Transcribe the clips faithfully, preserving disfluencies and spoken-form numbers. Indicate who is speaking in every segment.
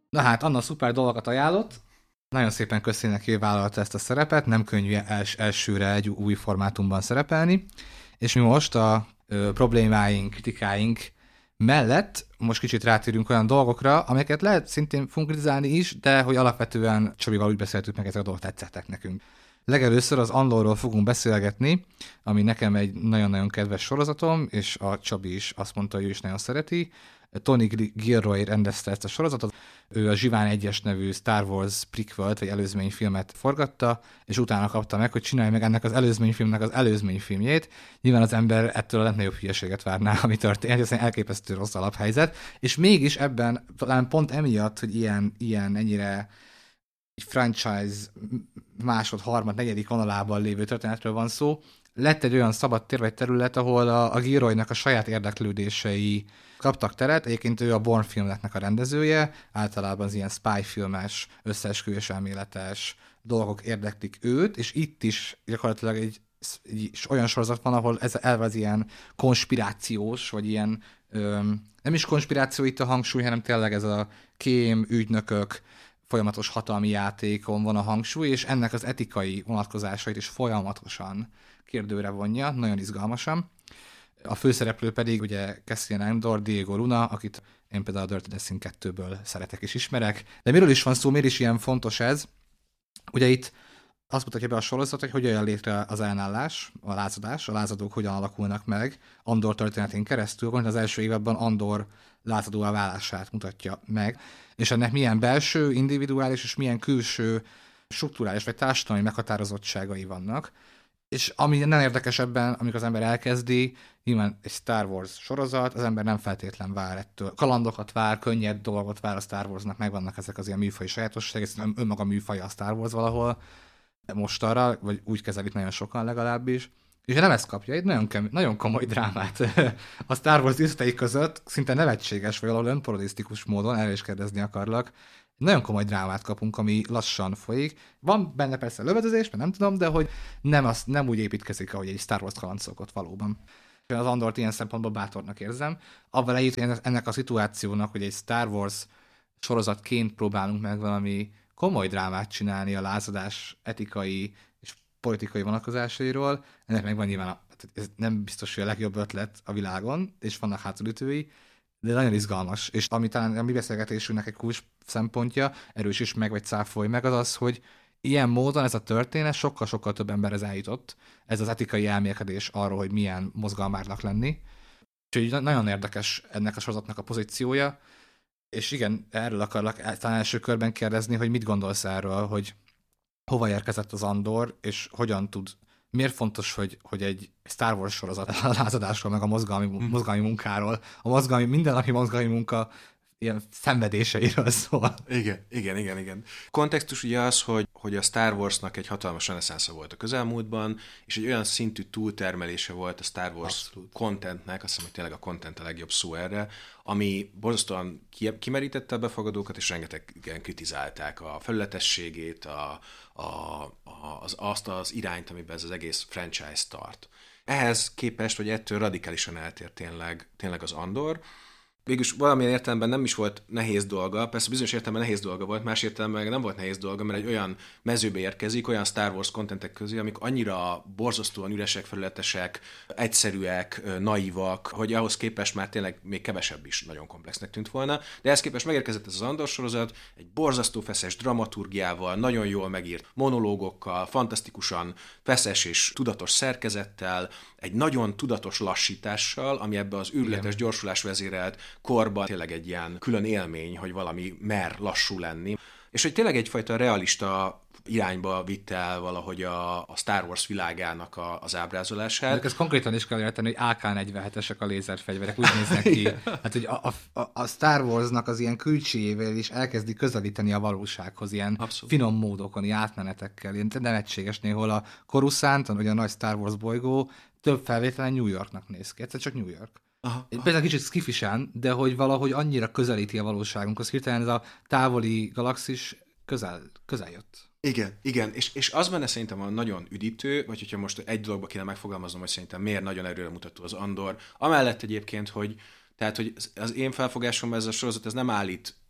Speaker 1: Na hát, Anna szuper dolgokat ajánlott. Nagyon szépen köszönjük neki, hogy vállalta ezt a szerepet. Nem könnyű els- elsőre egy új formátumban szerepelni. És mi most a ö, problémáink, kritikáink mellett most kicsit rátérünk olyan dolgokra, amelyeket lehet szintén fogunk kritizálni is, de hogy alapvetően Csabival úgy beszéltük meg, ezek a dolgok tetszettek nekünk. Legelőször az Andorról fogunk beszélgetni, ami nekem egy nagyon-nagyon kedves sorozatom, és a Csabi is azt mondta, hogy ő is nagyon szereti. Tony Gilroy rendezte ezt a sorozatot. Ő a Zsivány egyes nevű Star Wars prequelt, vagy előzményfilmet forgatta, és utána kapta meg, hogy csinálja meg ennek az előzményfilmnek az előzményfilmjét. Nyilván az ember ettől a legnagyobb hülyeséget várná, ami történt, ez egy elképesztő rossz alaphelyzet, és mégis ebben, talán pont emiatt, hogy ilyen, ilyen ennyire egy franchise másod, harmad, negyedik vonalában lévő történetről van szó, lett egy olyan szabad tér vagy terület, ahol a, a Gilroynak a saját érdeklődései kaptak teret. Egyébként ő a Bourne filmeknek a rendezője, általában az ilyen spy filmes, összeesküvés elméletes dolgok érdeklik őt, és itt is gyakorlatilag egy, egy olyan sorozat van, ahol ez elve az ilyen konspirációs, vagy ilyen öm, nem is konspiráció itt a hangsúly, hanem tényleg ez a kém, ügynökök, folyamatos hatalmi játékon van a hangsúly, és ennek az etikai vonatkozásait is folyamatosan kérdőre vonja, nagyon izgalmasan. A főszereplő pedig ugye Cassian Andor, Diego Luna, akit én például a Dirty Dancing kettőből szeretek és ismerek. De miről is van szó, miért is ilyen fontos ez? Ugye itt azt mutatja be a sorozat, hogy hogyan jön létre az ellenállás, a lázadás, a lázadók hogyan alakulnak meg Andor történetén keresztül, az első évadban Andor lázadóvá válását mutatja meg, és ennek milyen belső, individuális és milyen külső strukturális vagy társadalmi meghatározottságai vannak. És ami nem érdekes ebben, amikor az ember elkezdi, nyilván egy Star Wars sorozat, az ember nem feltétlen vár ettől. Kalandokat vár, könnyed dolgot vár a Star Warsnak, megvannak ezek az ilyen műfaji sajátosságok, ez önmaga műfaja a Star Wars valahol most arra, vagy úgy kezelik nagyon sokan legalábbis. És nem ezt kapja, egy nagyon, kemény, nagyon komoly drámát a Star Wars díszletei között, szinte nevetséges, vagy valahol önparodisztikus módon, erre is kérdezni akarlak, nagyon komoly drámát kapunk, ami lassan folyik. Van benne persze lövedezés, mert nem tudom, de hogy nem, az, nem úgy építkezik, ahogy egy Star Wars kaland szokott valóban. Az Andort ilyen szempontból bátornak érzem. Avval együtt ennek a szituációnak, hogy egy Star Wars sorozatként próbálunk meg valami komoly drámát csinálni a lázadás etikai és politikai vonatkozásairól, ennek meg van nyilván, ez nem biztos, hogy a legjobb ötlet a világon, és vannak hátulütői, de nagyon izgalmas. És ami talán a mi beszélgetésünknek egy kulcs szempontja, erős is meg, vagy cáfolj meg, az az, hogy ilyen módon ez a történet sokkal-sokkal több emberhez eljutott. Ez az etikai elmélkedés arról, hogy milyen mozgalmárnak lenni. Úgyhogy nagyon érdekes ennek a sorozatnak a pozíciója. És igen, erről akarlak talán első körben kérdezni, hogy mit gondolsz erről, hogy hova érkezett az Andor, és hogyan tud, miért fontos, hogy, hogy egy Star Wars sorozat a lázadásról, meg a mozgalmi, mozgalmi munkáról, a mozgalmi, mindennapi mozgalmi munka ilyen szenvedéseiről szól.
Speaker 2: Igen, igen, igen, igen. Kontextus ugye az, hogy, hogy a Star Warsnak egy hatalmas reneszánsza volt a közelmúltban, és egy olyan szintű túltermelése volt a Star Wars Abszolút. Contentnek, azt hiszem, hogy tényleg a content a legjobb szó erre, ami borzasztóan kimerítette a befogadókat, és rengetegen kritizálták a felületességét, a, a, a, az, azt az irányt, amiben ez az egész franchise tart. Ehhez képest, vagy ettől radikálisan eltér tényleg, tényleg az Andor. Végülis valamilyen értelemben nem is volt nehéz dolga, persze bizonyos értelemben nehéz dolga volt, más értelemben nem volt nehéz dolga, mert egy olyan mezőbe érkezik, olyan Star Wars contentek közé, amik annyira borzasztóan üresek, felületesek, egyszerűek, naívak, hogy ahhoz képest már tényleg még kevesebb is nagyon komplexnek tűnt volna. De ehhez képest megérkezett ez az Andor sorozat, egy borzasztó feszes dramaturgiával, nagyon jól megírt monológokkal, fantasztikusan feszes és tudatos szerkezettel, egy nagyon tudatos lassítással, ami ebbe az őrületes gyorsulás vezérelt korban tényleg egy ilyen külön élmény, hogy valami mer lassú lenni. És hogy tényleg egyfajta realista irányba vitte el valahogy a, a Star Wars világának a, az ábrázolását.
Speaker 1: Ez konkrétan is kell érteni, hogy á ká negyvenhetesek a lézerfegyverek, úgy néznek ki. Hát, hogy a, a, a Star Warsnak az ilyen külsejével is elkezdi közelíteni a valósághoz, ilyen Abszolút. Finom módokon, ilyen átmenetekkel, ilyen nevetséges néhol a Coruscant, vagy a nagy Star Wars bolygó több felvételen New Yorknak néz ki. Egyszer csak New York. Aha, aha. Például kicsit skifisen, de hogy valahogy annyira közelíti a valóságunkhoz. Hirtelen ez a távoli galaxis közel, közel jött.
Speaker 2: Igen, igen, és, és az benne szerintem a nagyon üdítő, vagy hogyha most egy dologba kéne megfogalmaznom, hogy szerintem miért nagyon előremutató az Andor. Amellett egyébként, hogy tehát, hogy az én felfogásomban ez a sorozat ez nem állít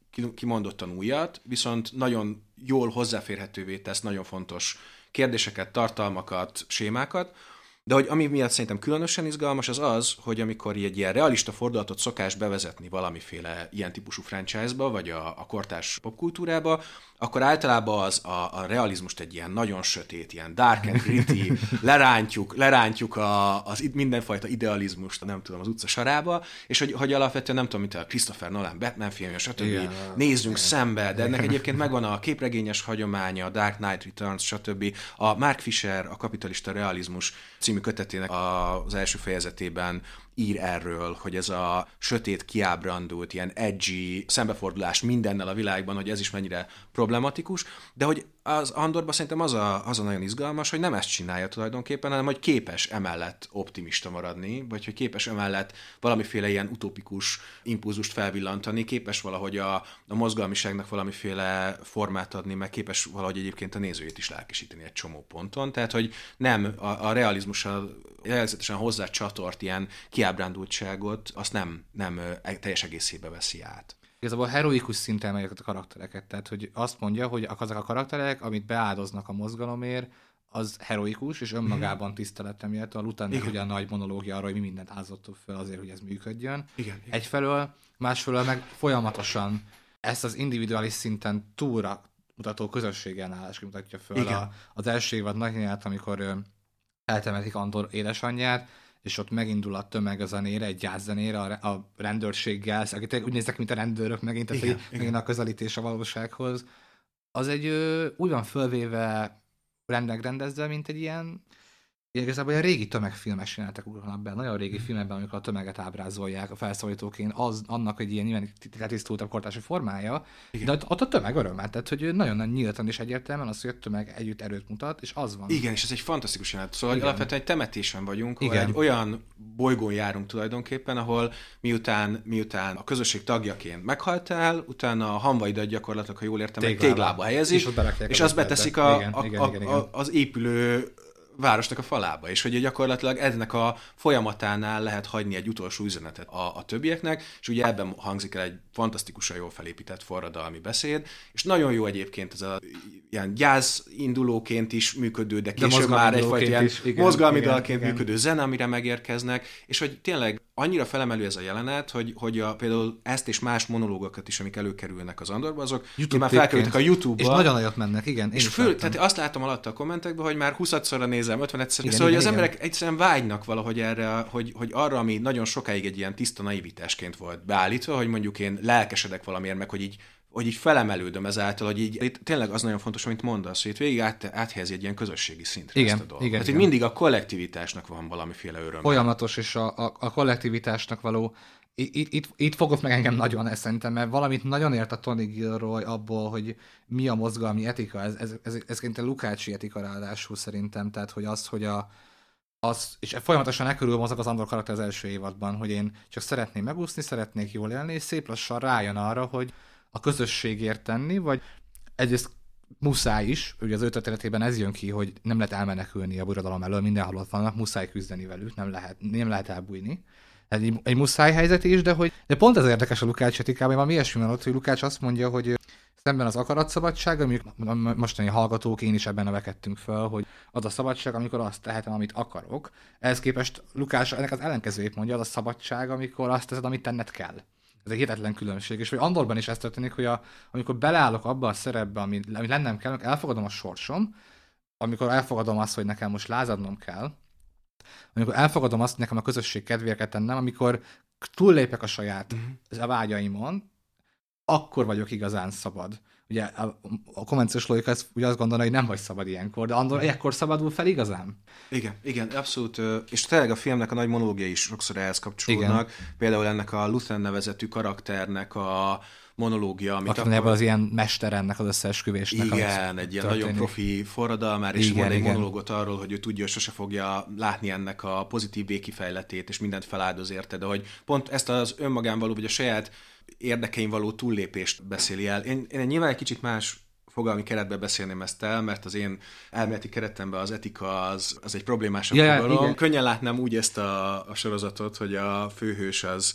Speaker 2: kimondottan újat, viszont nagyon jól hozzáférhetővé tesz nagyon fontos kérdéseket, tartalmakat, sémákat, de hogy ami miatt szerintem különösen izgalmas, az az, hogy amikor egy ilyen realista fordulatot szokás bevezetni valamiféle ilyen típusú franchise-ba, vagy a, a kortárs popkultúrába, akkor általában az a, a realizmust egy ilyen nagyon sötét, ilyen dark and gritty, lerántjuk, lerántjuk a, az mindenfajta idealizmust, nem tudom, az utca sarába, és hogy, hogy alapvetően nem tudom, mint a Christopher Nolan Batman filmje, stb. Igen, nézzünk igen, szembe, de ennek egyébként megvan a képregényes hagyománya, a Dark Knight Returns, stb. A Mark Fisher, a Kapitalista Realizmus című kötetének az első fejezetében ír erről, hogy ez a sötét, kiábrándult, ilyen edgy szembefordulás mindennel a világban, hogy ez is mennyire problematikus, de hogy az Andorban szerintem az a, az a nagyon izgalmas, hogy nem ezt csinálja tulajdonképpen, hanem hogy képes emellett optimista maradni, vagy hogy képes emellett valamiféle ilyen utopikus impulzust felvillantani, képes valahogy a, a mozgalmiságnak valamiféle formát adni, meg képes valahogy egyébként a nézőjét is lelkesíteni egy csomó ponton. Tehát, hogy nem a, a realizmussal jelzetesen hozzá csatort ilyen kiábrándultságot, azt nem, nem teljes egészébe veszi át.
Speaker 1: Igazából heroikus szinten megyek a karaktereket, tehát hogy azt mondja, hogy azok a karakterek, amit beáldoznak a mozgalomért, az heroikus, és önmagában tiszteletem méltó. A Lutannek ugye a nagy monológia arra, hogy mi mindent áldozott fel azért, hogy ez működjön.
Speaker 2: Igen, igen.
Speaker 1: Egyfelől, másfelől meg folyamatosan ezt az individuális szinten túlra mutató közösségellenállás mutatja föl. A, az első évad nagyját, amikor ö, eltemetik Andor édesanyját, és ott megindul a tömeg a zenére, egy jazzzenére a, a rendőrséggel, akik úgy néznek, mint a rendőrök megint, tehát igen, igen. megint a közelítés a valósághoz. Az egy ö, úgy van fölvéve, rendmegrendezve, mint egy ilyen, igazából ilyen régi tömegfilmes jelenetek ugranak be, nagyon régi mm. filmekben, amikor a tömeget ábrázolják a felszólítóként, az annak egy ilyen nyilván letisztultabb kortási formája, igen. De ott a tömeg örömmel, tehát hogy nagyon nyíltan és egyértelműen az, hogy a tömeg együtt erőt mutat, és az van.
Speaker 2: Igen, és ez egy fantasztikus jelenet. Szóval alapvetően egy temetésen vagyunk, ahol egy olyan bolygón járunk tulajdonképpen, ahol miután, miután a közösség tagjaként meghaltál, utána a hamvaidat gyakorlatilag, ha jól értem, téglába, téglába helyezik, és, és azt beteszik a, igen, a, igen, a, igen, igen. A, az épülő városnak a falába, és hogy gyakorlatilag ennek a folyamatánál lehet hagyni egy utolsó üzenetet a, a többieknek, és ugye ebben hangzik el egy fantasztikusan jól felépített forradalmi beszéd, és nagyon jó egyébként ez a ilyen gyász indulóként is működő, de később de már egyfajta ilyen is, igen, mozgalmi igen, dalként igen. működő zene, amire megérkeznek, és hogy tényleg annyira felemelő ez a jelenet, hogy, hogy a, például ezt és más monológokat is, amik előkerülnek az Andorba, azok már felkerültek a YouTube-ba.
Speaker 1: És nagyon nagyot mennek, igen.
Speaker 2: És fő, tehát azt látom alatta a kommentekben, hogy már huszadszorra nézem, ötvenegyszer, szóval hogy az igen. emberek egyszerűen vágynak valahogy erre, hogy, hogy arra, ami nagyon sokáig egy ilyen tiszta naivitásként volt beállítva, hogy mondjuk én lelkesedek valamiért, meg hogy így hogy így felemelődöm ezáltal, hogy így itt tényleg az nagyon fontos, amit mondasz, hogy itt végig át, áthelyezi egy ilyen közösségi szintre
Speaker 1: igen,
Speaker 2: ezt a dolgot.
Speaker 1: Igen,
Speaker 2: hát
Speaker 1: igen.
Speaker 2: mindig a kollektivitásnak van valamiféle öröm.
Speaker 1: Folyamatos, és a, a, a kollektivitásnak való, itt, itt, itt fogott meg engem nagyon ezt szerintem, mert valamit nagyon ért a Tony Gilroy abból, hogy mi a mozgalmi etika, ez, ez, ez, ez ez Lukácsi etika ráadásul szerintem, tehát hogy az, hogy a az, és folyamatosan e körül mozog az Andor karakter az első évadban, hogy én csak szeretném megúszni, szeretnék jól élni, és szép lassan rájön arra, hogy a közösségért tenni, vagy egyrészt muszáj is, ugye az ő történetében ez jön ki, hogy nem lehet elmenekülni a birodalom elől, mindenhol ott vannak, muszáj küzdeni velük, nem lehet, nem lehet elbújni. Ez egy, egy muszáj helyzet is, de hogy de pont ez érdekes a Lukács etikában, valami ilyesmi van ott, hogy Lukács azt mondja, hogy szemben az akaratszabadság, amik mostani hallgatók, én is ebben nevekedtünk föl, hogy az a szabadság, amikor azt tehetem, amit akarok. Ehhez képest Lukács ennek az ellenkezőjét mondja, az a szabadság, amikor azt teszed, amit tenned kell. Ez egy hihetetlen különbség. És hogy Andorban is ez történik, hogy a, amikor beleállok abba a szerepbe, ami, ami lennem kell, elfogadom a sorsom, amikor elfogadom azt, hogy nekem most lázadnom kell, amikor elfogadom azt, hogy nekem a közösség kedvéért kell tennem, amikor túllépek a saját uh-huh. a vágyaimon, akkor vagyok igazán szabad. Ugye a, a konvenciós logika ugye azt gondolja, hogy nem vagy szabad ilyenkor, de Andor ekkor szabadul fel igazán.
Speaker 2: Igen, igen, abszolút. És tényleg a filmnek a nagy monológiai is sokszor ehhez kapcsolódnak. Igen. Például ennek a Luthen nevezetű karakternek a monológia, amit
Speaker 1: akkor... Akkor az ilyen mester ennek az összeesküvésnek.
Speaker 2: Igen, egy ilyen történik. Nagyon profi forradalmár, és igen, mond egy monológot arról, hogy ő tudja, hogy sose fogja látni ennek a pozitív végkifejletét, és mindent feláldoz érte, de hogy pont ezt az önmagán való, vagy a saját érdekein való túllépést beszéli el. Én, én nyilván egy kicsit más fogalmi keretben beszélném ezt el, mert az én elméleti keretemben az etika az, az egy problémásabb
Speaker 1: ja,
Speaker 2: fogalom. Könnyen látnám úgy ezt a, a sorozatot, hogy a főhős az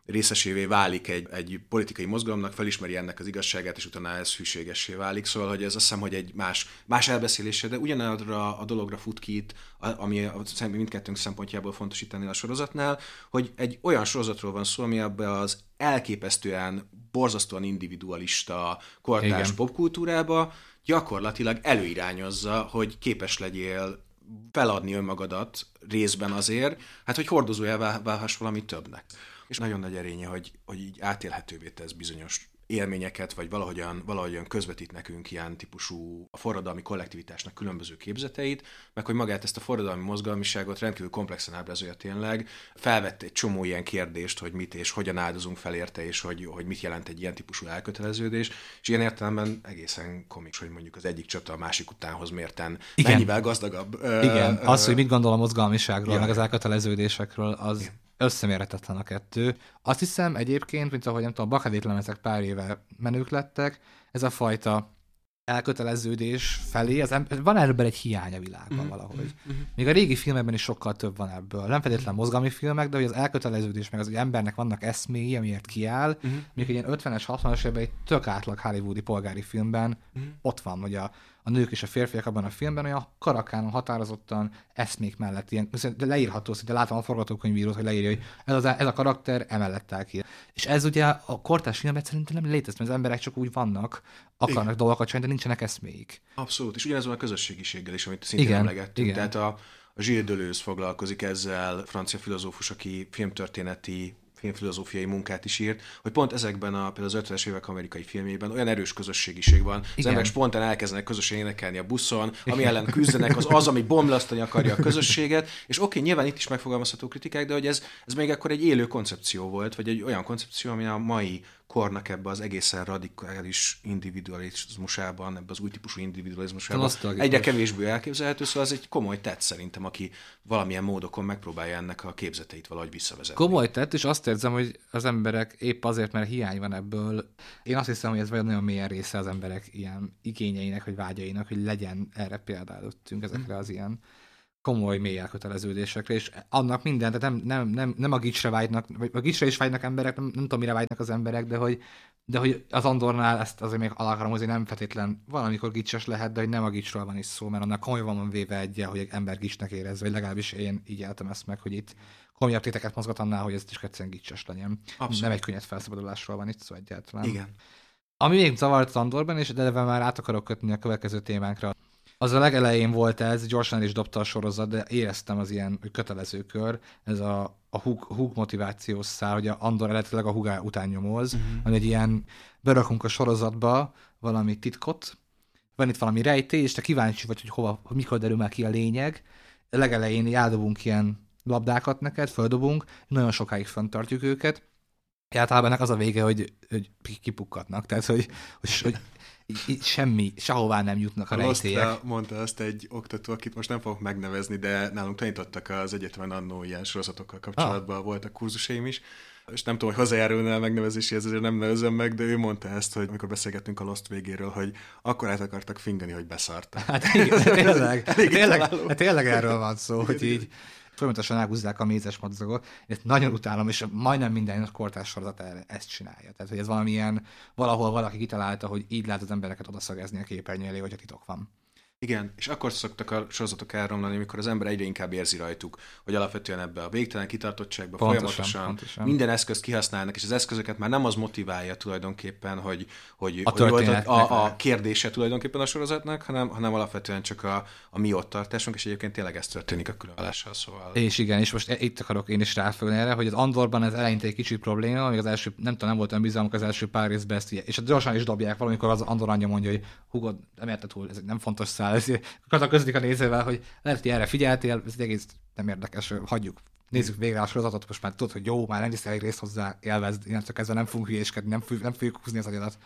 Speaker 2: részesévé válik egy, egy politikai mozgalomnak, felismeri ennek az igazságát, és utána ez hűségessé válik. Szóval, hogy ez azt hiszem, hogy egy más, más elbeszélése, de ugyanarra a dologra fut ki itt, ami mindkettőnk szempontjából fontos itt ennél a sorozatnál, hogy egy olyan sorozatról van szó, ami abban az elképesztően, borzasztóan individualista kortárs popkultúrába gyakorlatilag előirányozza, hogy képes legyél feladni önmagadat részben azért, hát hogy hordozójá válhass valami többnek. És nagyon nagy erénye, hogy, hogy így átélhetővé tesz bizonyos élményeket, vagy valahogyan, valahogyan közvetít nekünk ilyen típusú a forradalmi kollektivitásnak különböző képzeteit, meg hogy magát ezt a forradalmi mozgalmiságot rendkívül komplexen ábrázolja tényleg. Felvett egy csomó ilyen kérdést, hogy mit és hogyan áldozunk fel érte, és hogy, hogy mit jelent egy ilyen típusú elköteleződés, és ilyen értelemben egészen komiks, hogy mondjuk az egyik csata a másik utánhoz mérten igen. mennyivel gazdagabb.
Speaker 1: Igen, ö, az, ö, hogy mit gondol a mozgalmiságról, meg az elköteleződésekről, az igen. összemérhetetlen a kettő. Azt hiszem egyébként, mint ahogy nem tudom, a Bakadét lemezek pár éve menők lettek, ez a fajta elköteleződés felé, az em- van ebből egy hiány a világban mm-hmm. valahogy. Mm-hmm. Még a régi filmekben is sokkal több van ebből. Nem feltétlenül mozgalmi filmek, de hogy az elköteleződés, meg az, hogy embernek vannak eszméi, amiért kiáll, mm-hmm. még egy ilyen ötvenes, hatvanas évben egy tök átlag hollywoodi polgári filmben mm-hmm. ott van, hogy a, a nők és a férfiak abban a filmben olyan karakán, határozottan eszmék mellett ilyen, de leírható, szinte látom a forgatókönyvírót, hogy leírja, hogy ez, az, ez a karakter emellett áll ki. És ez ugye a kortárs filmben szerintem nem létezik, mert az emberek csak úgy vannak, akarnak igen. dolgokat csinálni, de nincsenek eszméik.
Speaker 2: Abszolút, és ugyanez van a közösségiséggel is, amit szintén emlegettünk. Tehát a, a Gilles Deleuze foglalkozik ezzel, francia filozófus, aki filmtörténeti filmfilozófiai munkát is írt, hogy pont ezekben a, például az ötvenes évek amerikai filmjében olyan erős közösségiség van, az igen. emberek spontán elkezdenek közösen énekelni a buszon, ami igen. ellen küzdenek, az az, ami bomlasztani akarja a közösséget, és oké, okay, nyilván itt is megfogalmazható kritikák, de hogy ez, ez még akkor egy élő koncepció volt, vagy egy olyan koncepció, ami a mai kornak ebbe az egészen radikális individualizmusában, ebbe az új típusú individualizmusában egyre kevésbé elképzelhető, szóval ez egy komoly tett szerintem, aki valamilyen módokon megpróbálja ennek a képzeteit valahogy visszavezetni.
Speaker 1: Komoly tett, és azt érzem, hogy az emberek épp azért, mert hiány van ebből. Én azt hiszem, hogy ez vagy nagyon mélyen része az emberek ilyen igényeinek, vagy vágyainak, hogy legyen erre példálöttünk ezekre az ilyen komoly mély elköteleződésekre, és annak minden, tehát nem, nem, nem, nem a gicsre vágynak, vagy a gicsre is vágynak emberek, nem, nem tudom, mire vágynak az emberek, de hogy, de hogy az Andornál ezt azért még alá akarom hozni, nem feltétlen valamikor gicses lehet, de hogy nem a gicsről van is szó, mert annak komolyan van véve egyel, hogy egy ember gicsnek érez, vagy legalábbis én így éltem ezt meg, hogy itt komolyabb téteket mozgat annál, hogy ez is egyszerűen gicses legyen. Abszolút. Nem egy könnyed felszabadulásról van itt szó egyáltalán.
Speaker 2: Igen.
Speaker 1: Ami még zavart az Andorban, és de már át akarok kötni a következő témánkra. Az a legelején volt ez, gyorsan el is dobta a sorozat, de éreztem az ilyen kötelező kör, ez a, a húg, húg motivációs szál, hogy a Andor eredetileg a húgá után nyomoz, uh-huh. ami egy ilyen, berakunk a sorozatba valami titkot, van itt valami rejtély, és te kíváncsi vagy, hogy hova, hogy mikor derül már ki a lényeg. A legelején eldobunk ilyen labdákat neked, földobunk, nagyon sokáig fenntartjuk őket, általában ennek az a vége, hogy, hogy kipukkadnak, tehát hogy, hogy, hogy így, így semmi, sehová nem jutnak a, a rejtélyek.
Speaker 2: Lost mondta azt egy oktató, akit most nem fogok megnevezni, de nálunk tanítottak az egyetemen annó ilyen sorozatokkal kapcsolatban, ah. voltak kurzusaim is, és nem tudom, hogy hozzájárulna a megnevezéséhez, ezért nem nevezem meg, de ő mondta ezt, hogy amikor beszélgettünk a Lost végéről, hogy akkor át akartak fingani, hogy beszartak.
Speaker 1: Hát igen, tényleg, tényleg, hát tényleg erről van szó, hogy így folyamatosan elhúzzák a mézes madzagot. Én nagyon utálom, és majdnem minden kortárs sorozat ezt csinálja. Tehát, hogy ez valamilyen, valahol valaki kitalálta, hogy így lehet az embereket odaszagezni a képernyő elé, hogy a titok van.
Speaker 2: Igen, és akkor szoktak a sorozatok elromlani, amikor az ember egyre inkább érzi rajtuk, hogy alapvetően ebbe a végtelen kitartottságba pontosan, folyamatosan pontosan. minden eszközt kihasználnak, és az eszközöket már nem az motiválja tulajdonképpen, hogy, hogy,
Speaker 1: a,
Speaker 2: hogy a, a kérdése tulajdonképpen a sorozatnak, hanem, hanem alapvetően csak a, a mi ott tartásunk, és egyébként tényleg ez történik a különválással, szóval.
Speaker 1: És igen, és most itt akarok én is ráfogni erre, hogy az Andorban ez eleinte egy kicsit probléma, amíg az első, nem tudom, nem volt olyan bizalmuk az első pár részben ezt, és gyorsan is dobják valamikor az Andor anyja mondja, hogy hugod, nem érted túl, ez nem fontos szál, akkor közlik a nézővel, hogy lehet, hogy erre figyeltél, ez egész nem érdekes, hagyjuk. Nézzük végre a sorozatot, most már tudod, hogy jó, már nem hisz elég részt hozzá, élvezd, innentől kezdve nem fogunk hülyéskedni, nem, fog, nem fogjuk húzni az agyadat.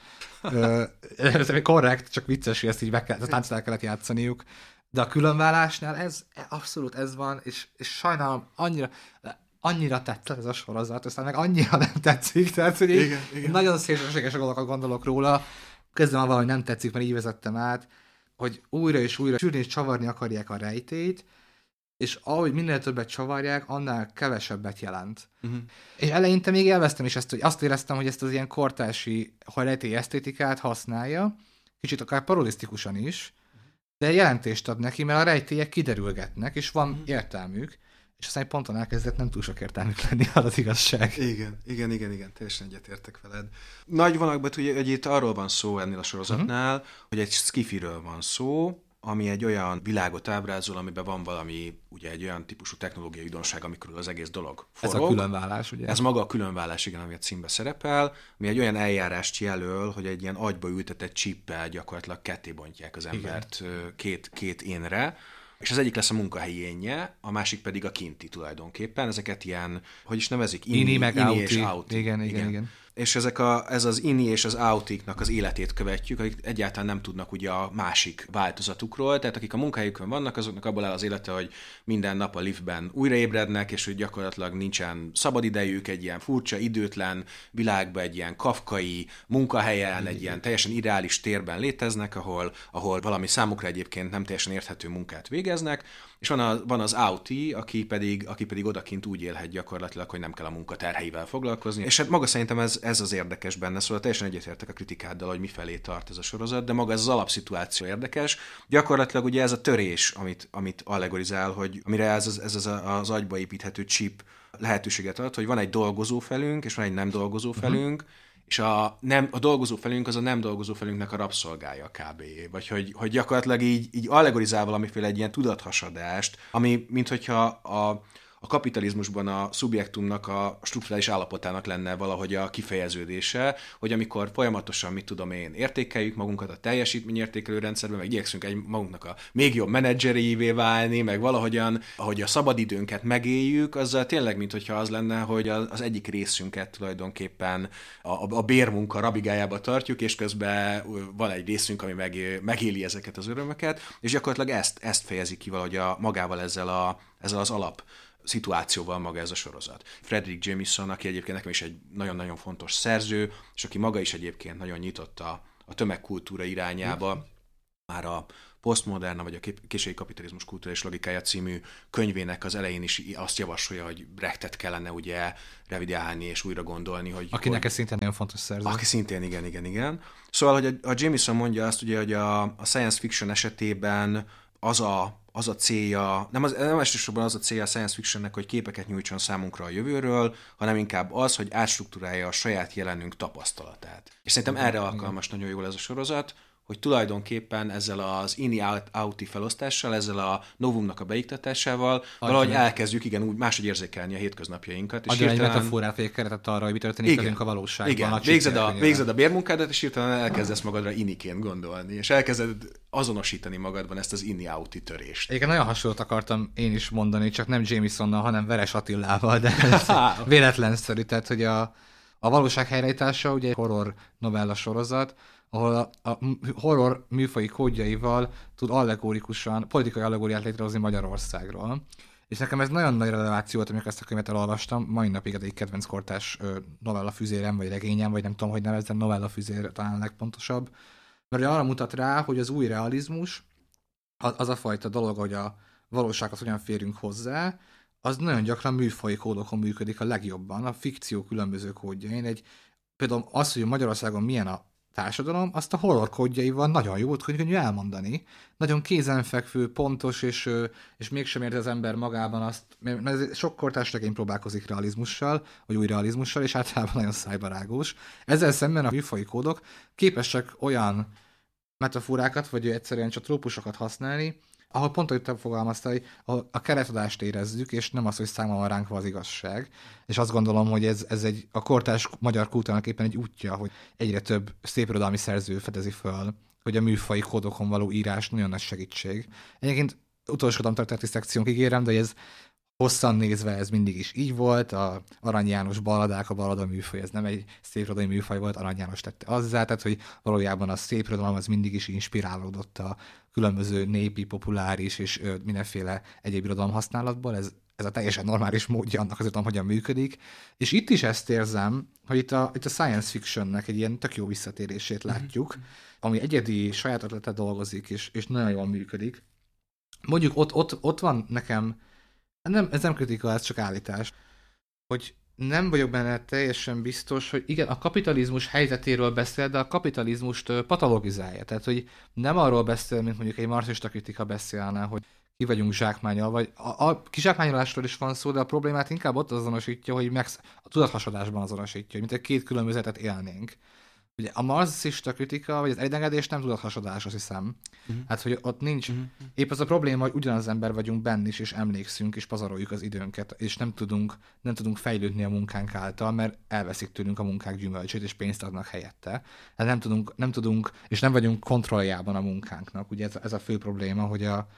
Speaker 1: Ez korrekt, csak vicces, hogy ezt így meg kell, ezt táncot el kellett játszaniuk. De a különválásnál ez, abszolút ez van, és, és sajnálom, annyira, annyira tetszett ez a sorozat, aztán meg annyira nem tetszik, tehát hogy igen, igen. nagyon szélsőséges dolgokat gondolok róla, közben valahogy nem tetszik, mert így vezettem át, hogy újra és újra sűrűn és csavarni akarják a rejtélyt, és ahogy minél többet csavarják, annál kevesebbet jelent.
Speaker 2: Uh-huh.
Speaker 1: És eleinte még élveztem is ezt, hogy azt éreztem, hogy ezt az ilyen kortási hajleti esztétikát használja, kicsit akár parodisztikusan is, de jelentést ad neki, mert a rejtélyek kiderülgetnek, és van uh-huh. értelmük, és aztán egy ponton elkezdett nem túl sok értelmük lenni, az az igazság.
Speaker 2: Igen, igen, igen, igen, teljesen egyetértek veled. Nagy vonalakban ugye, hogy itt arról van szó ennél a sorozatnál, uh-huh. hogy egy skifiről van szó, ami egy olyan világot ábrázol, amiben van valami, ugye egy olyan típusú technológiai újdonság, amikor az egész dolog forog.
Speaker 1: Ez a különvállás, ugye?
Speaker 2: Ez maga a különvállás, igen, ami a címbe szerepel, ami egy olyan eljárást jelöl, hogy egy ilyen agyba ültetett csippel gyakorlatilag ketté bontják az embert két, két énre, és az egyik lesz a munkahelyi énje, a másik pedig a kinti tulajdonképpen. Ezeket ilyen, hogy is nevezik?
Speaker 1: Ini, ini meg
Speaker 2: ini
Speaker 1: outi.
Speaker 2: És outi.
Speaker 1: Igen, igen, igen. igen.
Speaker 2: És ezek a, ez az ini és az outiknak az életét követjük, akik egyáltalán nem tudnak ugye a másik változatukról, tehát akik a munkahelyükön vannak, azoknak abból áll az élete, hogy minden nap a liftben újraébrednek, és hogy gyakorlatilag nincsen szabadidejük, egy ilyen furcsa, időtlen világban, egy ilyen kafkai munkahelyen, egy ilyen teljesen ideális térben léteznek, ahol, ahol valami számukra egyébként nem teljesen érthető munkát végeznek, és van, a, van az outi, aki pedig, aki pedig odakint úgy élhet gyakorlatilag, hogy nem kell a munka terheivel foglalkozni. És hát maga szerintem ez, ez az érdekes benne, szóval teljesen egyetértek a kritikáddal, hogy mifelé tart ez a sorozat, de maga ez az alapszituáció érdekes. Gyakorlatilag ugye ez a törés, amit, amit allegorizál, hogy amire ez az, ez az, az agyba építhető chip lehetőséget ad, hogy van egy dolgozó felünk, és van egy nem dolgozó felünk, uh-huh. és a, nem, a dolgozó felünk az a nem dolgozó felünknek a rabszolgája kb. Vagy hogy, hogy gyakorlatilag így, így allegorizál valamiféle egy ilyen tudathasadást, ami minthogyha a, a kapitalizmusban a szubjektumnak a strukturális állapotának lenne valahogy a kifejeződése, hogy amikor folyamatosan, mit tudom én, értékeljük magunkat a teljesítményértékelő rendszerben, meg igyekszünk egy magunknak a még jobb menedzserévé válni, meg valahogyan, ahogy a szabadidőnket megéljük, azzal tényleg, minthogyha az lenne, hogy az egyik részünket tulajdonképpen a, a, a bérmunka rabigájába tartjuk, és közben van egy részünk, ami meg, megéli ezeket az örömöket, és gyakorlatilag ezt, ezt fejezi ki valahogy a, magával ezzel, a, ezzel az alap szituációval maga ez a sorozat. Fredric Jameson, aki egyébként nekem is egy nagyon-nagyon fontos szerző, és aki maga is egyébként nagyon nyitott a, a tömegkultúra irányába, már a Postmoderna, vagy a késői kapitalizmus kultúra és logikája című könyvének az elején is azt javasolja, hogy Brechtet kellene ugye revideálni és újra gondolni. Hogy,
Speaker 1: Akinek
Speaker 2: hogy,
Speaker 1: ez szintén nagyon fontos szerző.
Speaker 2: Aki szintén, igen, igen, igen. Szóval, hogy a, a Jameson mondja azt ugye, hogy a, a science fiction esetében az a az a célja, nem, az, nem elsősorban az a célja a science fictionnek, hogy képeket nyújtson számunkra a jövőről, hanem inkább az, hogy átstruktúrálja a saját jelenünk tapasztalatát. És szerintem igen, erre alkalmas igen. nagyon jól ez a sorozat, hogy tulajdonképpen ezzel az ini-outi felosztással, ezzel a novumnak a beiktatásával adjon valahogy elkezdjük igen úgy máshogy érzékelni a hétköznapjainkat. És
Speaker 1: adjon hirtelen... egy metaforát, vagy egy keretet arra, hogy mi történik velünk a valóságban.
Speaker 2: Igen,
Speaker 1: a
Speaker 2: végzed a, végzed a bérmunkádat, és hirtelen elkezdesz magadra iniként gondolni, és elkezded azonosítani magadban ezt az ini-outi törést.
Speaker 1: Igen, nagyon hasonlót akartam én is mondani, csak nem Jamesonnal, hanem Veres Attilával, de véletlenszerű, tehát hogy a, a valóság helyreállítása ugye egy horror novella sorozat, ahol a, a horror műfaji kódjaival tud allegórikusan, politikai allegóriát létrehozni Magyarországról. És nekem ez nagyon nagy releváció volt, amikor ezt a könyvet elolvastam, mai napig egy kedvenc kortás novella füzérem, vagy regényem, vagy nem tudom, hogy nevezzem, novella füzér talán legpontosabb. Mert arra mutat rá, hogy az új realizmus, az a fajta dolog, hogy a valósághoz hogyan férünk hozzá, az nagyon gyakran műfaji kódokon működik a legjobban, a fikció különböző kódjain. Egy, például az, hogy Magyarországon milyen a társadalom, azt a horror kódjaival nagyon jó, hogy könnyű elmondani. Nagyon kézenfekvő, pontos, és, és mégsem érzi az ember magában azt, mert sok kortárs regény próbálkozik realizmussal, vagy új realizmussal, és általában nagyon szájbarágós. Ezzel szemben a műfaji kódok képesek olyan metaforákat, vagy egyszerűen csak trópusokat használni, ahol pont, hogy te fogalmaztál, hogy a keretadást érezzük, és nem az, hogy számon van ránk az igazság. És azt gondolom, hogy ez, ez egy, a kortárs magyar kultúrának éppen egy útja, hogy egyre több szépirodalmi szerző fedezi föl, hogy a műfaji kódokon való írás nagyon nagy segítség. Egyébként utolsódom történeti szekciónk, ígérem, de ez hosszan nézve ez mindig is így volt, a Arany János balladák, a ballada műfaj, ez nem egy szépirodalmi műfaj volt, Arany János tette azzá, tehát hogy valójában a szépirodalom az mindig is inspirálódott a különböző népi, populáris és ö, mindenféle egyéb irodalom használatból, ez, ez a teljesen normális módja annak azért, hogyan működik. És itt is ezt érzem, hogy itt a, itt a science fictionnek egy ilyen tök jó visszatérését látjuk, mm-hmm. ami egyedi saját ötlete dolgozik, és, és nagyon jól működik. Mondjuk ott, ott, ott van nekem Nem, ez nem kritika, ez csak állítás. Hogy nem vagyok benne teljesen biztos, hogy igen, a kapitalizmus helyzetéről beszél, de a kapitalizmust patologizálja. Tehát, hogy nem arról beszél, mint mondjuk egy marxista kritika beszélne, hogy ki vagyunk zsákmányol, vagy a, a kizsákmányolásról is van szó, de a problémát inkább ott azonosítja, hogy megsz- a tudathasadásban azonosítja, hogy mint egy két különbözetet élnénk. Ugye a marxista kritika, vagy az elengedés nem tudathasadás, azt hiszem. Uh-huh. Hát, hogy ott nincs. Uh-huh. Épp az a probléma, hogy ugyanaz ember vagyunk benne is, és emlékszünk, és pazaroljuk az időnket, és nem tudunk, nem tudunk fejlődni a munkánk által, mert elveszik tőlünk a munkák gyümölcsét, és pénzt adnak helyette. Hát nem tudunk, nem tudunk, és nem vagyunk kontrolljában a munkánknak. Ugye ez, ez a fő probléma, hogy, a,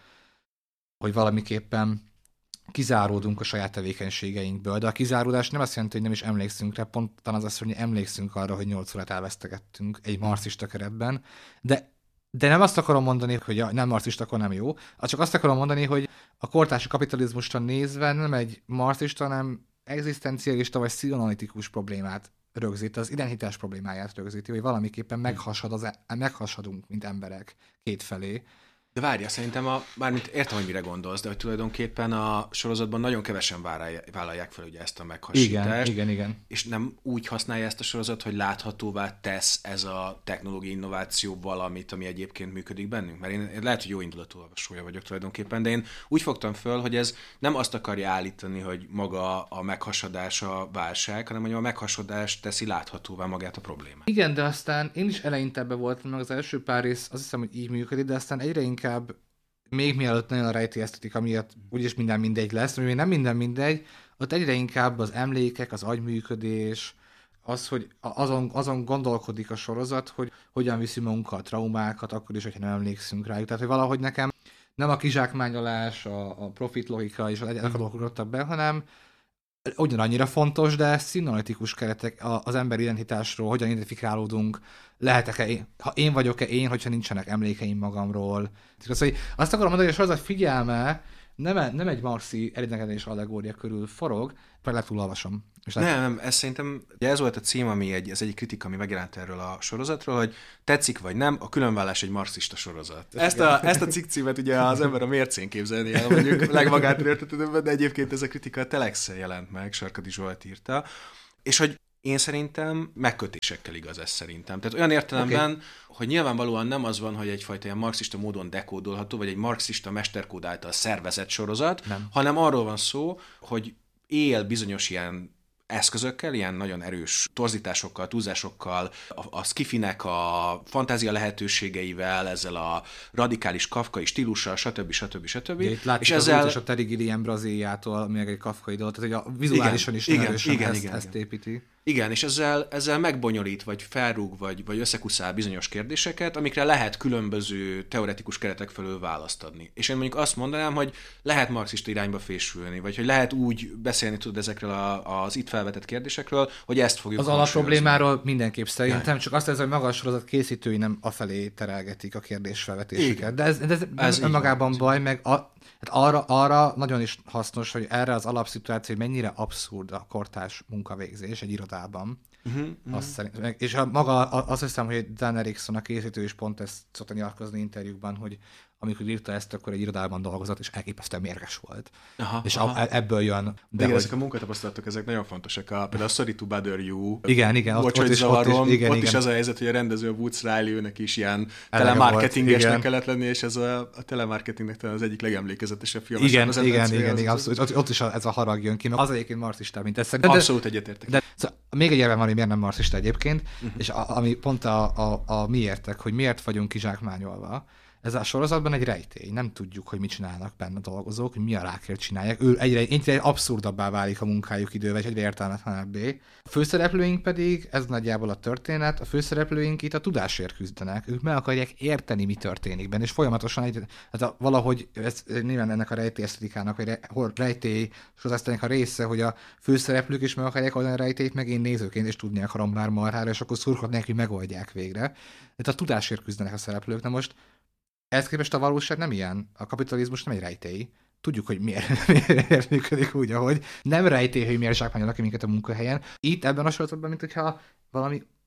Speaker 1: hogy valamiképpen kizáródunk a saját tevékenységeinkből, de a kizáródás nem azt jelenti, hogy nem is emlékszünk rá, pont talán az azt, hogy emlékszünk arra, hogy nyolc órát elvesztegettünk egy marxista keretben, de, de nem azt akarom mondani, hogy ja, nem marxista, akkor nem jó, csak azt akarom mondani, hogy a kortársi kapitalizmusra nézve nem egy marxista, hanem egzisztencialista vagy pszichoanalitikus problémát rögzít, az identitás problémáját rögzíti, hogy valamiképpen meghasad az, meghasadunk, mint emberek kétfelé.
Speaker 2: De várja, szerintem, a, bármint értem, hogy mire gondolsz, de hogy tulajdonképpen a sorozatban nagyon kevesen vállalják fel ugye ezt a meghasítást.
Speaker 1: Igen, igen, igen.
Speaker 2: És nem úgy használja ezt a sorozat, hogy láthatóvá tesz ez a technológiai innováció valamit, ami egyébként működik bennünk. Mert én, én lehet, hogy jó indulatú olvasója vagyok tulajdonképpen, de én úgy fogtam föl, hogy ez nem azt akarja állítani, hogy maga a meghasadás a válság, hanem hogy a meghasadás teszi láthatóvá magát a problémát.
Speaker 1: Igen, de aztán én is eleinte ebbe voltam, meg az első pár rész azt hiszem, hogy így működik, de aztán egyre inkább még mielőtt nagyon a rejti esztetika miatt úgyis minden mindegy lesz, mert nem minden mindegy, ott egyre inkább az emlékek, az agyműködés, az, hogy azon, azon gondolkodik a sorozat, hogy hogyan viszi magunkkal a traumákat, akkor is, hogyha nem emlékszünk rájuk. Tehát, hogy valahogy nekem nem a kizsákmányolás, a, a profit logika és az egyáltalán dolgok rottak be, hanem ugyanannyira fontos, de színalitikus keretek az ember identitásról, hogyan identifikálódunk, lehetek-e én, ha én vagyok-e én, hogyha nincsenek emlékeim magamról. Szóval azt akarom mondani, hogy a sorozat figyelme nem, nem egy marxi elidegedés allegória körül forog, vagy lehet túlolvasom.
Speaker 2: Nem, nem, ez szerintem, ugye ez volt a cím, ami egy, ez egyik kritika, ami megjelent erről a sorozatról, hogy tetszik vagy nem, a különvállás egy marxista sorozat. Ezt a, ezt a cikk címet ugye az ember a mércén képzelni el, mondjuk legmagától értetődőben, de egyébként ez a kritika a Telexen jelent meg, Sarkadi Zsolt írta, és hogy én szerintem megkötésekkel igaz ez szerintem. Tehát olyan értelemben, okay, hogy nyilvánvalóan nem az van, hogy egyfajta ilyen marxista módon dekódolható, vagy egy marxista mesterkód által szervezett sorozat, nem, hanem arról van szó, hogy él bizonyos ilyen eszközökkel, ilyen nagyon erős torzításokkal, túlzásokkal, a, a skifinek a fantázia lehetőségeivel, ezzel a radikális kafkai stílussal, stb. stb. stb.
Speaker 1: Ja, itt látjuk és az ezzel... és a Terry Gilliam Brazíliától, még egy kafkai dolog, tehát hogy a vizuálisan igen, is igen, erősen igen, ezt, igen, ezt építi.
Speaker 2: Igen, és ezzel, ezzel megbonyolít, vagy felrúg, vagy, vagy összekuszál bizonyos kérdéseket, amikre lehet különböző teoretikus keretek felől választ adni. És én mondjuk azt mondanám, hogy lehet marxista irányba fésülni, vagy hogy lehet úgy beszélni tud ezekről a, az itt felvetett kérdésekről, hogy ezt fogjuk
Speaker 1: az alapproblémáról mindenképp szerintem, csak azt hiszem, hogy maga a sorozat készítői nem afelé terelgetik a kérdésfelvetéseket. De ez, de ez, ez önmagában baj, meg a, hát arra, arra nagyon is hasznos, hogy erre az alapszituáció, hogy mennyire abszurd a kortárs munkavégzés egy irodában. Uh-huh, uh-huh. Azt szerint, és a, maga azt hiszem, hogy Dan Erickson, a készítő is pont ezt szokta nyilatkozni interjúkban, hogy amikor írta ezt, akkor egy irodában dolgozott, és elképesztően mérges volt. Aha, és aha. ebből jön. De
Speaker 2: igen,
Speaker 1: hogy...
Speaker 2: ezek a munkatapasztalatok, ezek nagyon fontosak. A, például a Sorry to Bother You.
Speaker 1: Igen, igen.
Speaker 2: Ott, ott, is, ott, is, igen, ott igen. is az a helyzet, hogy a rendező, a Woods Riley, őnek is ilyen telemarketingesnek kellett lenni, és ez a, a telemarketingnek talán az egyik legemlékezetesebb film.
Speaker 1: Igen, igen, igen, igen, igen abszolút. Ott, ott is ez a harag jön ki. Az egyébként marxista, mint ezt.
Speaker 2: Abszolút egyetértek.
Speaker 1: De, szóval, még egy érve van, hogy miért nem marxista egyébként, uh-huh. és a, ami pont a, a, a miértek, hogy miért vagyunk kizsákmányolva. Ez a sorozatban egy rejtély. Nem tudjuk, hogy mit csinálnak benne a dolgozók, hogy mi a rákért csinálják. Ő egyre, egyre abszurdabbá válik a munkájuk idővel, és egyre értelmetlenebbé. A főszereplőink pedig, ez nagyjából a történet, a főszereplőink itt a tudásért küzdenek. Ők meg akarják érteni, mi történik benne, és folyamatosan egy, hát a, valahogy, ez nyilván ennek a rejtély esztetikának, vagy rejtély sorozatnak a része, hogy a főszereplők is meg akarják oldani a rejtélyt, meg én nézőként is tudni akarom bár marhára, és akkor szurkolnak, hogy megoldják végre. Tehát a tudásért küzdenek a szereplők. Na most ehhez képest a valóság nem ilyen. A kapitalizmus nem egy rejtély. Tudjuk, hogy miért, miért működik úgy, ahogy. Nem rejtély, hogy miért zsákmányolnak minket a munkahelyen. Itt ebben a sorozatban, mint hogyha valami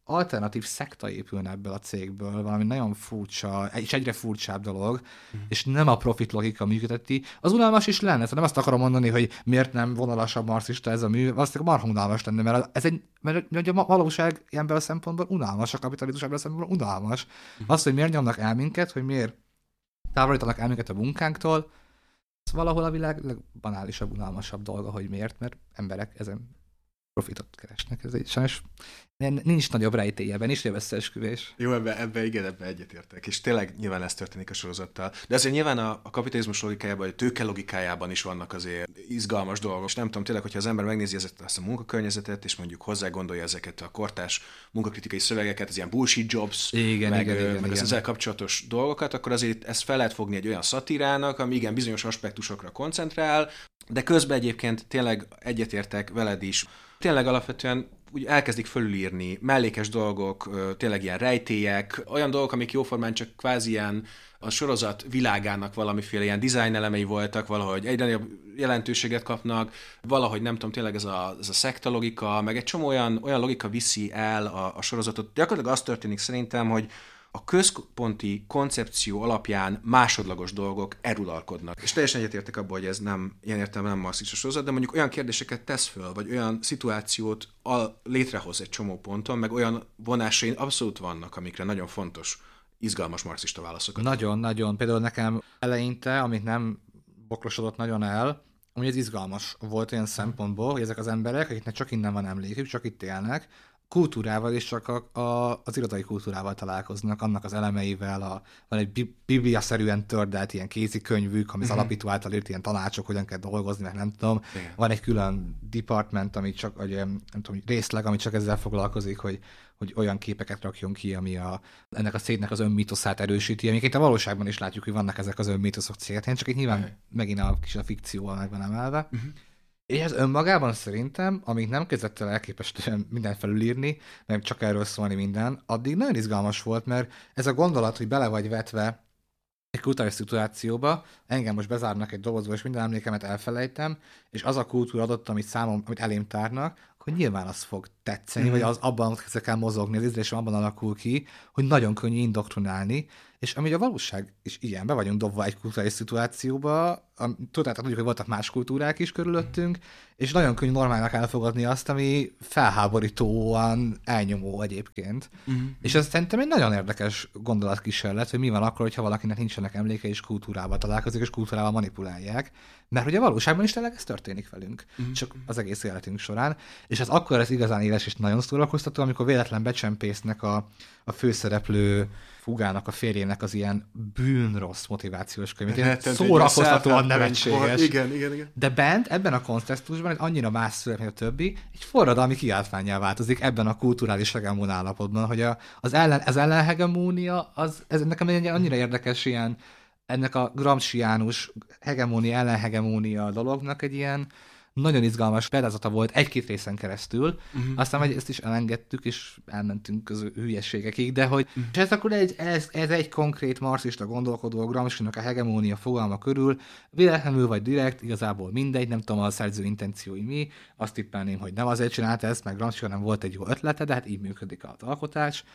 Speaker 1: alternatív szekta épülne ebből a cégből, valami nagyon furcsa, és egyre furcsább dolog, mm. és nem a profit logika működteti. Az unalmas is lenne, szóval nem azt akarom mondani, hogy miért nem vonalasabb marxista ez a mű, valószínűleg marha unalmas lenne, mert ez egy, mert a valóság ebből a szempontból unalmas, a kapitalizmus ebből a szempontból unalmas. Mm. Az, hogy miért nyomnak el minket, hogy miért távolítanak el minket a munkánktól, ez valahol a világ legbanálisabb, unalmasabb dolga, hogy miért, mert emberek ezen profitot keresnek. Ez egy sajnos nincs nagyobb rejtélye, ebben nincs összeesküvés.
Speaker 2: Jó, ebben, ebben igen, ebben egyetértek. És tényleg nyilván ez történik a sorozattal. De azért nyilván a, a kapitalizmus logikájában, a tőke logikájában is vannak azért izgalmas dolgok. És nem tudom, tényleg, hogyha az ember megnézi ezt, ezt a munkakörnyezetet, és mondjuk hozzá gondolja ezeket a kortárs munkakritikai szövegeket, az ilyen bullshit jobs,
Speaker 1: igen,
Speaker 2: meg,
Speaker 1: igen,
Speaker 2: meg
Speaker 1: igen,
Speaker 2: az
Speaker 1: igen.
Speaker 2: ezzel kapcsolatos dolgokat, akkor azért ezt fel lehet fogni egy olyan szatírának, ami igen bizonyos aspektusokra koncentrál, de közben egyébként tényleg egyetértek veled is. Tényleg alapvetően úgy elkezdik fölülírni mellékes dolgok, tényleg ilyen rejtélyek, olyan dolgok, amik jóformán csak kvázi ilyen a sorozat világának valamiféle ilyen design elemei voltak, valahogy egyre nagyobb jelentőséget kapnak, valahogy nem tudom, tényleg ez a, ez a szekta logika, meg egy csomó olyan, olyan logika viszi el a, a sorozatot. Gyakorlatilag az történik szerintem, hogy a központi koncepció alapján másodlagos dolgok eruralkodnak. És teljesen egyetértek abban, hogy ez nem, ilyen értelemben nem marxista sorozat, de mondjuk olyan kérdéseket tesz föl, vagy olyan szituációt al- létrehoz egy csomó ponton, meg olyan vonásai abszolút vannak, amikre nagyon fontos, izgalmas marxista válaszokat.
Speaker 1: Nagyon, nagyon. Például nekem eleinte, amit nem bokrosodott nagyon el, hogy ez izgalmas volt olyan szempontból, hogy ezek az emberek, akiknek csak innen van emlékük, csak itt élnek, kultúrával és csak a, a, az irodai kultúrával találkoznak, annak az elemeivel, a, van egy bibliaszerűen tördelt ilyen kézikönyvük, ami az uh-huh. alapító által írt ilyen tanácsok, hogyan kell dolgozni, meg nem tudom. Igen. Van egy külön department, ami csak, vagy, nem tudom, részleg, ami csak ezzel foglalkozik, hogy, hogy olyan képeket rakjon ki, ami a, ennek a szétnek az önmítoszát erősíti. Amiket a valóságban is látjuk, hogy vannak ezek az önmítoszok céltén, csak itt nyilván uh-huh. megint a kis a fikcióval meg van emelve. Uh-huh. És ez önmagában szerintem, amíg nem kezdett el elképesztően mindent felülírni, meg csak erről szólni minden, addig nagyon izgalmas volt, mert ez a gondolat, hogy bele vagy vetve egy kulturális szituációba, engem most bezárnak egy dobozba, és minden emlékemet elfelejtem, és az a kultúra adott, amit számom, amit elém tárnak, hogy nyilván az fog tetszeni, mm-hmm. vagy az abban kell mozogni, az ízlésem abban alakul ki, hogy nagyon könnyű indoktrinálni, és ami a valóság is ilyen, be vagyunk dobva egy kulturális szituációba, tudjátok, tudjuk, hogy voltak más kultúrák is körülöttünk, és nagyon könnyű normálnak elfogadni azt, ami felháborítóan elnyomó egyébként. Mm-hmm. És ez szerintem egy nagyon érdekes gondolatkísérlet, hogy mi van akkor, hogyha valakinek nincsenek emléke, és kultúrával találkozik, és kultúrával manipulálják. Mert hogy a valóságban is tényleg ez történik velünk, mm-hmm. csak az egész életünk során. És ez akkor ez igazán éles és nagyon szórakoztató, amikor véletlen becsempésznek a, a főszereplő Fugának, a férjének az ilyen bűnrossz motivációs könyvét. Szórakoztatóan nevetséges.
Speaker 2: Igen, igen, igen.
Speaker 1: De bent, ebben a kontextusban, egy annyira más szöveg, mint a többi, egy forradalmi kiáltvánnyá változik ebben a kulturális hegemón állapotban, hogy a, az, ellen, az ellenhegemónia, az, ez nekem egy annyira érdekes ilyen, ennek a gramsciánus hegemónia, ellenhegemónia dolognak egy ilyen nagyon izgalmas példázata volt egy-két részen keresztül, uh-huh. aztán majd ezt is elengedtük, és elmentünk az hülyeségekig, de hogy uh-huh. és ez akkor egy, ez, ez egy konkrét marxista gondolkodó Gramscinak a hegemónia fogalma körül, véletlenül vagy direkt, igazából mindegy, nem tudom a szerző intenciói mi, azt tippelném, hogy nem azért csinálta ezt, meg Gramsci nem volt egy jó ötlete, de hát így működik az alkotás.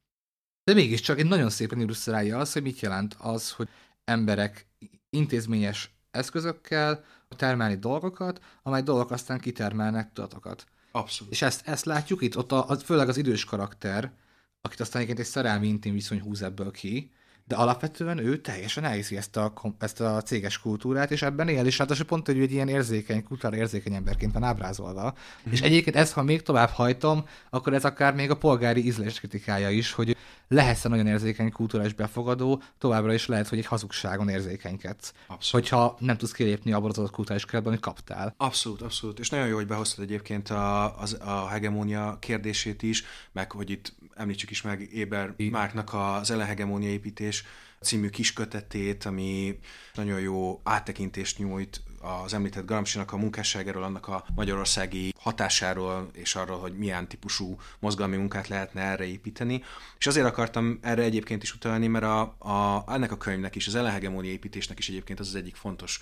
Speaker 1: De mégiscsak egy nagyon szépen illusztrálja az, hogy mit jelent az, hogy emberek intézményes eszközökkel termelni dolgokat, amely dolgok aztán kitermelnek tudatokat.
Speaker 2: Abszolút.
Speaker 1: És ezt, ezt látjuk itt, ott a, a, főleg az idős karakter, akit aztán egyébként egy szerelmi intim viszony húz ebből ki, de alapvetően ő teljesen elhiszi ezt a, ezt a céges kultúrát, és ebben él, és ráadásul pont, hogy egy ilyen érzékeny, kultúrára érzékeny emberként van ábrázolva. Mm. És egyébként ezt, ha még tovább hajtom, akkor ez akár még a polgári ízlés kritikája is, hogy lehetsz nagyon érzékeny kulturális befogadó, továbbra is lehet, hogy egy hazugságon érzékenykedsz. Abszolút. Hogyha nem tudsz kilépni abban az adott kulturális keretben, amit kaptál.
Speaker 2: Abszolút, abszolút. És nagyon jó, hogy behoztad egyébként a, az, a hegemónia kérdését is, meg hogy itt említsük is meg Éber Márknak az Ellenhegemónia építés című kiskötetét, ami nagyon jó áttekintést nyújt az említett Gramscinak a munkásságáról, annak a magyarországi hatásáról, és arról, hogy milyen típusú mozgalmi munkát lehetne erre építeni. És azért akartam erre egyébként is utalni, mert a, a, ennek a könyvnek is, az ellenhegemónia építésnek is egyébként az az egyik fontos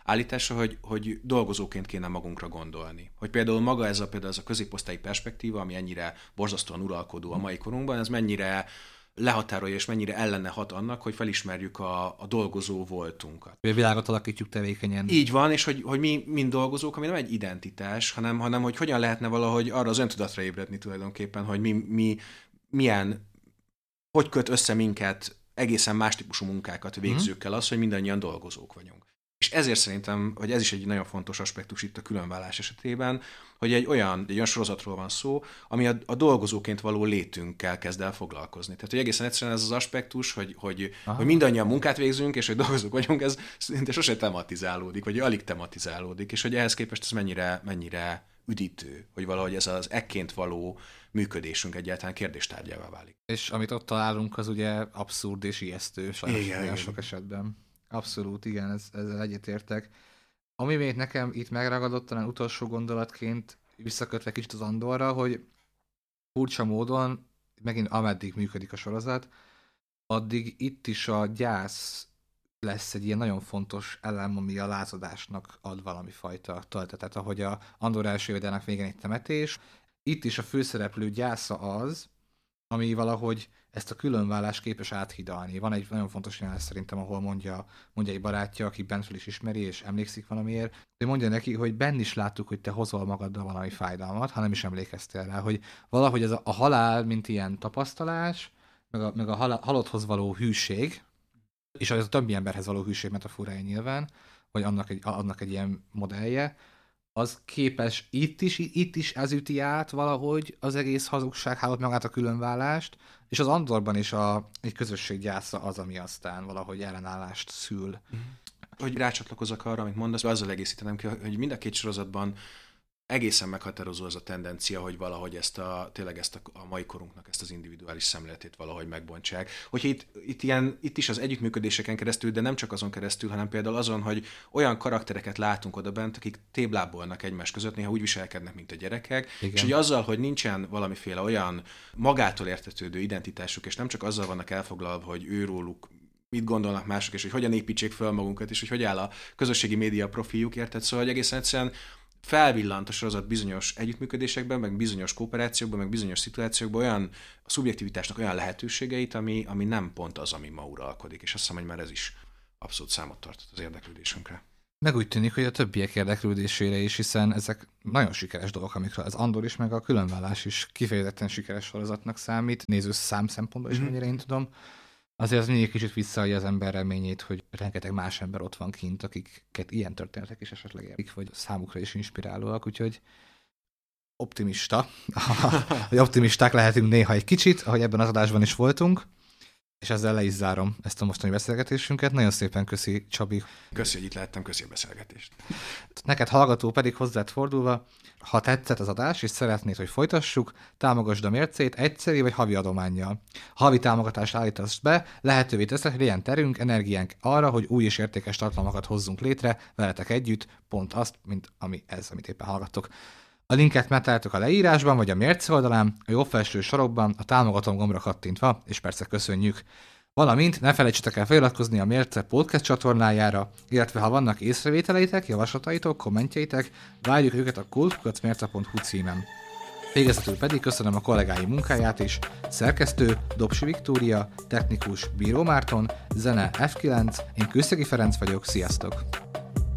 Speaker 2: állítása, hogy, hogy dolgozóként kéne magunkra gondolni. Hogy például maga ez a, például ez a középosztályi perspektíva, ami ennyire borzasztóan uralkodó a mai korunkban, ez mennyire lehatárolja és mennyire ellene hat annak, hogy felismerjük a, a dolgozó voltunkat.
Speaker 1: A világot alakítjuk tevékenyen.
Speaker 2: Így van, és hogy, hogy mi, mint dolgozók, ami nem egy identitás, hanem, hanem hogy hogyan lehetne valahogy arra az öntudatra ébredni tulajdonképpen, hogy mi, mi milyen, hogy köt össze minket egészen más típusú munkákat végzőkkel az, hogy mindannyian dolgozók vagyunk. És ezért szerintem, hogy ez is egy nagyon fontos aspektus itt a különvállás esetében, hogy egy olyan, egy olyan sorozatról van szó, ami a, a dolgozóként való létünkkel kezd el foglalkozni. Tehát, hogy egészen egyszerűen ez az aspektus, hogy, hogy, hogy mindannyian munkát végzünk, és hogy dolgozók vagyunk, ez szinte sose tematizálódik, vagy alig tematizálódik, és hogy ehhez képest ez mennyire, mennyire üdítő, hogy valahogy ez az ekként való működésünk egyáltalán kérdéstárgyává válik.
Speaker 1: És amit ott találunk, az ugye abszurd és ijesztő, sajnos igen, igen. sok esetben. Abszolút, igen, ez, ezzel egyetértek. Ami még nekem itt megragadott, talán utolsó gondolatként visszakötve kicsit az Andorra, hogy furcsa módon, megint ameddig működik a sorozat, addig itt is a gyász lesz egy ilyen nagyon fontos elem, ami a lázadásnak ad valami fajta töltetet, ahogy a Andor első évadának végén egy temetés. Itt is a főszereplő gyásza az, ami valahogy ezt a különvállást képes áthidalni. Van egy nagyon fontos jelenet szerintem, ahol mondja, mondja egy barátja, aki bent fel is ismeri, és emlékszik valamiért, hogy mondja neki, hogy benn is láttuk, hogy te hozol magaddal valami fájdalmat, ha nem is emlékeztél rá, hogy valahogy ez a, a halál, mint ilyen tapasztalás, meg a, meg a hal- halotthoz való hűség, és az a többi emberhez való hűség metaforája nyilván, vagy annak egy, annak egy ilyen modellje, az képes itt is, itt is ez üti át valahogy az egész hazugsághálót, magát a különvállást, és az Andorban is a, egy közösség gyásza az, ami aztán valahogy ellenállást szül.
Speaker 2: Hogy rácsatlakozok arra, amit mondasz, azzal egészítenem ki, hogy mind a két sorozatban egészen meghatározó az a tendencia, hogy valahogy ezt a, tényleg ezt a, a mai korunknak ezt az individuális szemléletét valahogy megbontsák. Hogyha itt, itt, ilyen, itt is az együttműködéseken keresztül, de nem csak azon keresztül, hanem például azon, hogy olyan karaktereket látunk oda bent, akik téblábolnak egymás között, néha úgy viselkednek, mint a gyerekek, igen. És hogy azzal, hogy nincsen valamiféle olyan magától értetődő identitásuk, és nem csak azzal vannak elfoglalva, hogy őróluk mit gondolnak mások, és hogy hogyan építsék fel magunkat, és hogy hogy áll a közösségi média profiljuk, érted? Szóval, hogy egészen egyszerűen felvillant a sorozat bizonyos együttműködésekben, meg bizonyos kooperációkban, meg bizonyos szituációkban olyan a szubjektivitásnak olyan lehetőségeit, ami, ami nem pont az, ami ma uralkodik. És azt hiszem, hogy már ez is abszolút számot tartott az érdeklődésünkre.
Speaker 1: Meg úgy tűnik, hogy a többiek érdeklődésére is, hiszen ezek nagyon sikeres dolgok, amikről az Andor is, meg a különvállás is kifejezetten sikeres sorozatnak számít, nézőszám szempontból is, mm-hmm. mennyire én tudom. Azért az mindig kicsit visszaadja az ember reményét, hogy rengeteg más ember ott van kint, akiket ilyen történetek is esetleg érik, vagy számukra is inspirálóak, úgyhogy optimista, vagy optimisták lehetünk néha egy kicsit, ahogy ebben az adásban is voltunk, és ezzel le is zárom ezt a mostani beszélgetésünket. Nagyon szépen köszi, Csabi.
Speaker 2: Köszi, hogy itt lehettem, köszi a beszélgetést.
Speaker 1: Neked hallgató pedig hozzád fordulva, ha tetszett az adás, és szeretnéd, hogy folytassuk, támogasd a mércét egyszeri vagy havi adománnyal. Ha havi támogatást állítasz be, lehetővé teszed, hogy legyen terünk, energiánk arra, hogy új és értékes tartalmakat hozzunk létre veletek együtt, pont azt, mint ami ez, amit éppen hallgattok. A linket megtaláltok a leírásban, vagy a mérce oldalán, a jobb felső sarokban, a támogatom gombra kattintva, és persze köszönjük. Valamint ne felejtsetek el feliratkozni a Mérce podcast csatornájára, illetve ha vannak észrevételeitek, javaslataitok, kommentjeitek, várjuk őket a kultkukac mérce pont hu címen. Végezetül pedig köszönöm a kollégáim munkáját is, szerkesztő Dobsi Viktória, technikus Bíró Márton, zene ef kilenc, én Kőszegi Ferenc vagyok, sziasztok!